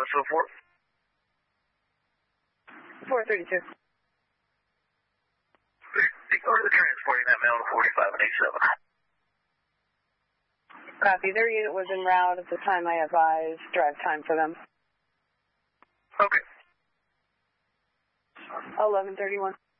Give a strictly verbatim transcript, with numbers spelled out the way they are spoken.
seven so forth. four thirty-two. Ignore the transporting that mail to forty-five and eighty-seven. Copy. Their unit was en route at the time I advised drive time for them. Okay. eleven thirty-one.